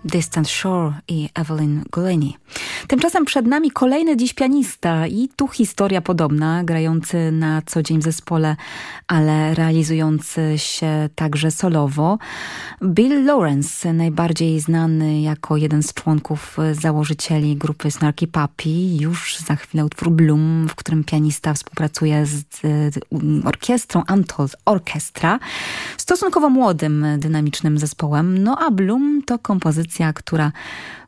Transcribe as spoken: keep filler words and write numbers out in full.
Distant Shore i Evelyn Guleni. Tymczasem przed nami kolejny dziś pianista i tu historia podobna, grający na co dzień w zespole, ale realizujący się także solowo. Bill Lawrence, najbardziej znany jako jeden z członków założycieli grupy Snarky Puppy. Już za chwilę utwór Bloom, w którym pianista współpracuje z orkiestrą Untold Orchestra, stosunkowo młodym, dynamicznym zespołem. No a Bloom to kompozycja, która